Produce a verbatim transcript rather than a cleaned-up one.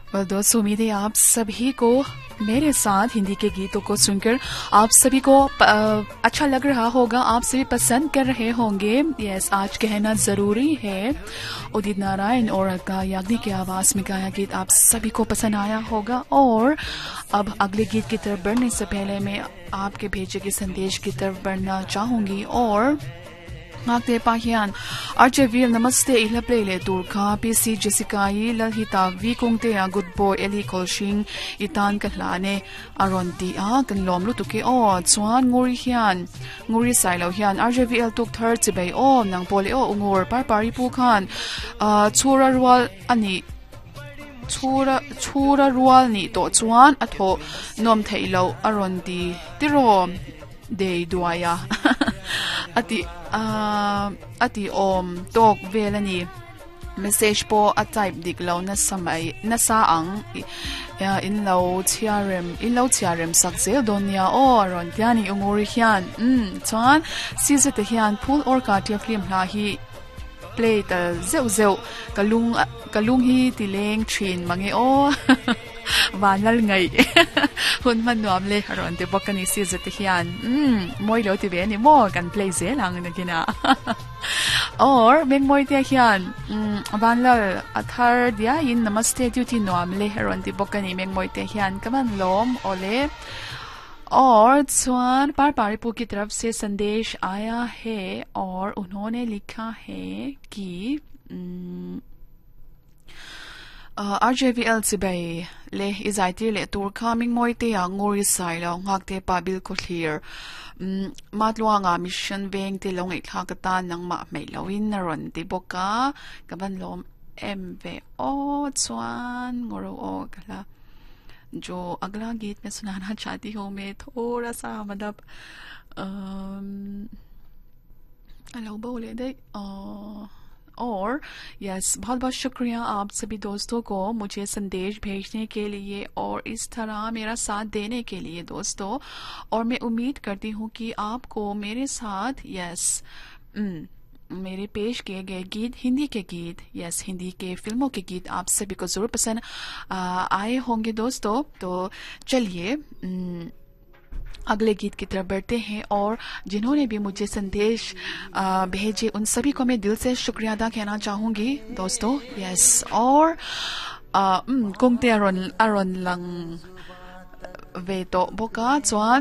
well, दोस्तों उम्मीद है आप सभी को मेरे साथ हिंदी के गीतों को सुनकर आप सभी को अच्छा लग रहा होगा, आप सभी पसंद कर रहे होंगे। यस, आज कहना ज़रूरी है उदित नारायण और अलका याग्निक की आवाज़ में गाया गीत आप सभी को पसंद आया होगा। और अब अगले गीत की तरफ बढ़ने से पहले मैं आपके भेजे के संदेश की तरफ बढ़ना चाहूँगी। और Ngakte pahian Archeville namaste ilaplele turka pc Jessica lalhita vi kungte a good boy eli kolshing itan kahlane aronti a kan lomlu tuki o chuan nguri hian nguri sailo hian Archeville tuk thar chibai o nang pole o ungur par pari pu khan chura rual ani chura chura rual ni to chuan atho nom thailo aronti tiro de duaya ati uh, ati om tok velani message po at type diglaw na samay na saang uh, inlaw tiarem inlaw tiarem sakzel donya o aron tiani unguri hian mm chuan sizate hian pool or ka tia film la hi play ta zeu zeu kalung kalung hi tileng thin mangi o vanal ngai hun man nuam le haron te bokani si zate hian mm moi lo ti be ni mo kan play ze lang na kina or meng moi te hian mm vanal athar dia in namaste duty nuam le haron te bokani meng moi te hian kaman lom ole। और स्वान पार पारीपू की तरफ से संदेश आया है और उन्होंने लिखा है कि आरजेवीएल सिबाई ले इजाइती ले तुर कामिंग मोइते या ngori Saila ngakte pa bil ko clear matluanga mission veng te long ikha ka ta nang ma mai lawin na ron te boka kaban lom mv o chuan ngoro o kala जो अगला गीत मैं सुनाना चाहती हूँ मैं थोड़ा सा मतलब अलाउ बोले दे और यस बहुत बहुत शुक्रिया आप सभी दोस्तों को मुझे संदेश भेजने के लिए और इस तरह मेरा साथ देने के लिए दोस्तों। और मैं उम्मीद करती हूँ कि आपको मेरे साथ यस मेरे पेश किए गए गीत हिंदी के गीत यस हिंदी के फिल्मों के गीत आप सभी को जरूर पसंद आए होंगे दोस्तों। तो चलिए अगले गीत की तरफ बढ़ते हैं और जिन्होंने भी मुझे संदेश भेजे उन सभी को मैं दिल से शुक्रिया अदा कहना चाहूंगी दोस्तों। यस और कुंगते अरोन अरोन लंग वे तो बोका चुआन